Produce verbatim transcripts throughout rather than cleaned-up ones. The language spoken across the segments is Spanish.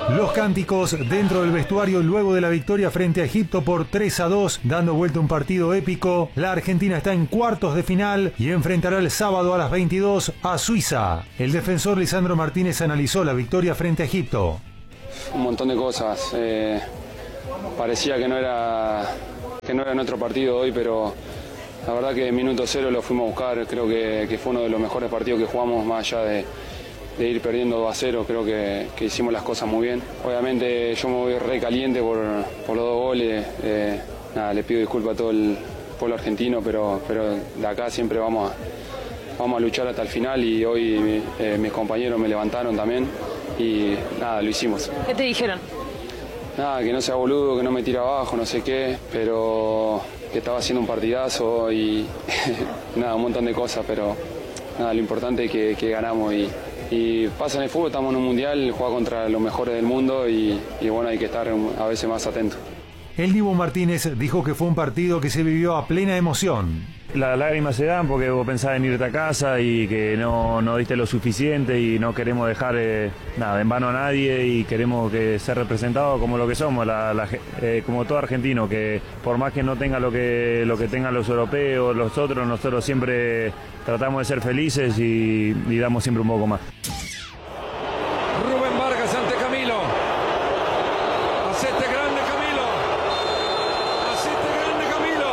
Los cánticos dentro del vestuario luego de la victoria frente a Egipto por tres a dos, dando vuelta un partido épico. La Argentina está en cuartos de final y enfrentará el sábado a las veintidós a Suiza. El defensor Lisandro Martínez analizó la victoria frente a Egipto. Un montón de cosas. Eh, parecía que no era que no era nuestro partido hoy, pero la verdad que en minuto cero lo fuimos a buscar. Creo que, que fue uno de los mejores partidos que jugamos, más allá de de ir perdiendo dos a cero, creo que, que hicimos las cosas muy bien. Obviamente yo me voy re caliente por, por los dos goles, eh, nada, le pido disculpas a todo el pueblo argentino, pero, pero de acá siempre vamos a, vamos a luchar hasta el final y hoy eh, mis compañeros me levantaron también y nada, lo hicimos. ¿Qué te dijeron? Nada, que no sea boludo, que no me tire abajo, no sé qué, pero que estaba haciendo un partidazo y nada, un montón de cosas, pero nada, lo importante es que, que ganamos y Y pasa en el fútbol, estamos en un mundial, juega contra los mejores del mundo y, y bueno, hay que estar a veces más atentos. El Dibu Martínez dijo que fue un partido que se vivió a plena emoción. Las lágrimas se dan porque vos pensás en irte a casa y que no, no diste lo suficiente y no queremos dejar eh, nada en vano a nadie y queremos que ser representados como lo que somos, la, la, eh, como todo argentino, que por más que no tenga lo que, lo que tengan los europeos, los otros, nosotros siempre tratamos de ser felices y, y damos siempre un poco más. Rubén Vargas ante Camilo. Hacete grande, Camilo. Hacete grande, Camilo.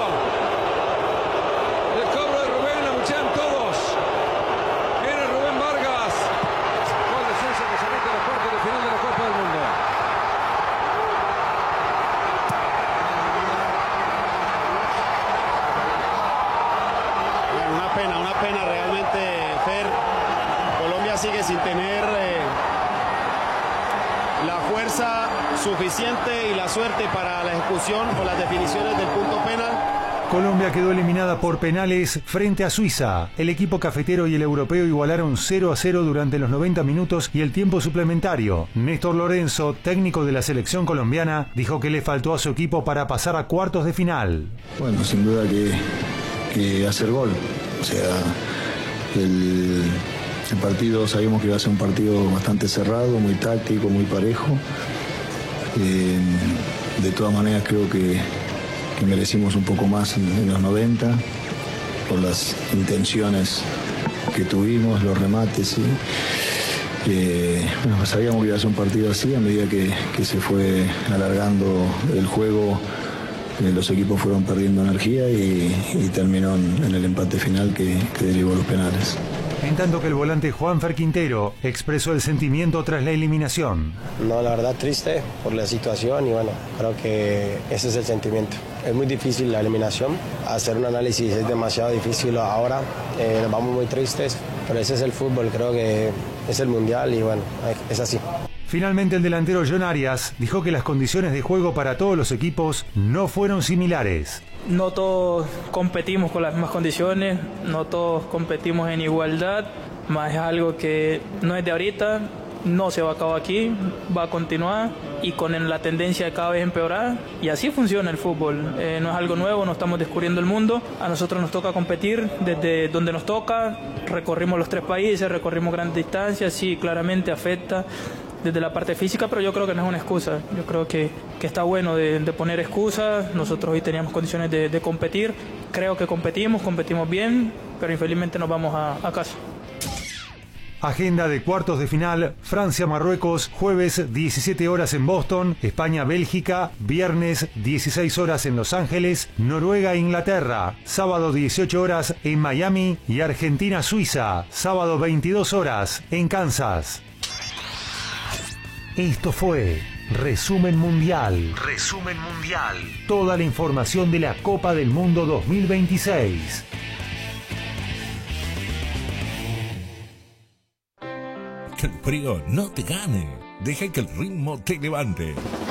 El cobro de Rubén, la muchan todos. Viene Rubén Vargas. Con defensa que se mete a los cuartos de final de la Copa del Mundo. Una pena, una pena realmente, Fer. Colombia sigue sin tener eh, la fuerza suficiente y la suerte para la ejecución o las definiciones del punto penal. Colombia quedó eliminada por penales frente a Suiza. El equipo cafetero y el europeo igualaron cero a cero durante los noventa minutos y el tiempo suplementario. Néstor Lorenzo, técnico de la selección colombiana, dijo que le faltó a su equipo para pasar a cuartos de final. Bueno, sin duda que, que hacer gol. O sea, el, el partido sabíamos que iba a ser un partido bastante cerrado, muy táctico, muy parejo. Eh, de todas maneras creo que, que merecimos un poco más en, en los noventa por las intenciones que tuvimos, los remates, ¿sí? Eh, bueno, sabíamos que iba a ser un partido así. A medida que, que se fue alargando el juego, eh, los equipos fueron perdiendo energía y, y terminó en, en el empate final que, que derivó los penales. En tanto que el volante Juanfer Quintero expresó el sentimiento tras la eliminación. No, la verdad triste por la situación y bueno, creo que ese es el sentimiento. Es muy difícil la eliminación, hacer un análisis es demasiado difícil ahora, eh, nos vamos muy tristes, pero ese es el fútbol, creo que es el mundial y bueno, es así. Finalmente el delantero John Arias dijo que las condiciones de juego para todos los equipos no fueron similares. No todos competimos con las mismas condiciones, no todos competimos en igualdad, más es algo que no es de ahorita, no se va a acabar aquí, va a continuar y con la tendencia de cada vez empeorar y así funciona el fútbol, eh, no es algo nuevo, no estamos descubriendo el mundo, a nosotros nos toca competir desde donde nos toca, recorrimos los tres países, recorrimos grandes distancias, sí, claramente afecta desde la parte física, pero yo creo que no es una excusa, yo creo que, que está bueno de, de poner excusas, nosotros hoy teníamos condiciones de, de competir, creo que competimos, competimos bien, pero infelizmente nos vamos a, a casa. Agenda de cuartos de final, Francia-Marruecos, jueves diecisiete horas en Boston, España-Bélgica, viernes dieciséis horas en Los Ángeles, Noruega-Inglaterra, sábado dieciocho horas en Miami y Argentina-Suiza, sábado veintidós horas en Kansas. Esto fue Resumen Mundial. Resumen Mundial. Toda la información de la Copa del Mundo dos mil veintiséis. Que el frío no te gane. Deja que el ritmo te levante.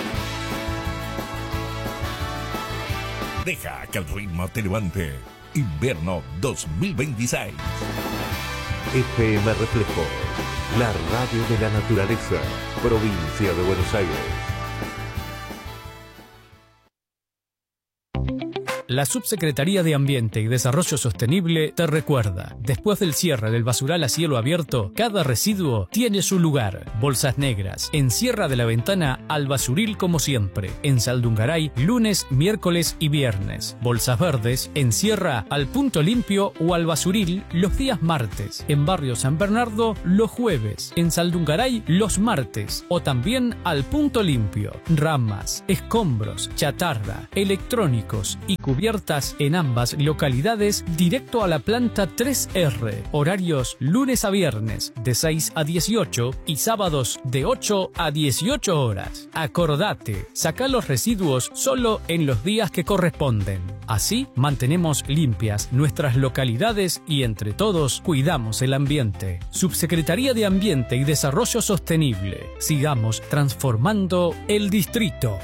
Deja que el ritmo te levante. Invierno dos mil veintiséis. F M Reflejo, la radio de la naturaleza, provincia de Buenos Aires. La Subsecretaría de Ambiente y Desarrollo Sostenible te recuerda, después del cierre del basural a cielo abierto, cada residuo tiene su lugar. Bolsas negras, en Sierra de la Ventana al basuril como siempre. En Saldungaray, lunes, miércoles y viernes. Bolsas verdes, en Sierra al punto limpio o al basuril los días martes. En Barrio San Bernardo, los jueves. En Saldungaray, los martes. O también al punto limpio. Ramas, escombros, chatarra, electrónicos y cubiertas en ambas localidades directo a la planta tres erre. Horarios lunes a viernes de seis a dieciocho y sábados de ocho a dieciocho horas. Acordate, saca los residuos solo en los días que corresponden. Así mantenemos limpias nuestras localidades y entre todos cuidamos el ambiente. Subsecretaría de Ambiente y Desarrollo Sostenible. Sigamos transformando el distrito.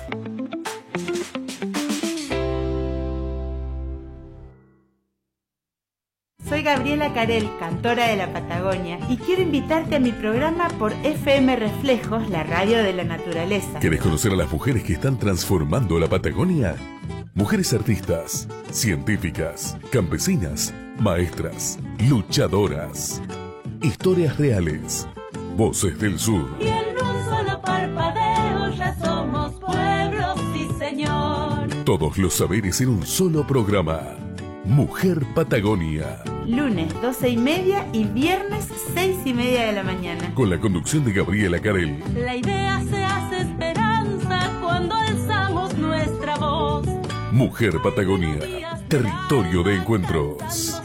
Soy Gabriela Carel, cantora de la Patagonia, y quiero invitarte a mi programa por F M Reflejos, la radio de la naturaleza. ¿Querés conocer a las mujeres que están transformando la Patagonia? Mujeres artistas, científicas, campesinas, maestras, luchadoras. Historias reales. Voces del Sur. Y en un solo parpadeo ya somos pueblos, sí señor. Todos los saberes en un solo programa. Mujer Patagonia. Lunes doce y media y viernes seis y media de la mañana. Con la conducción de Gabriela Carel. La idea se hace esperanza cuando alzamos nuestra voz. Mujer Patagonia. Territorio de encuentros.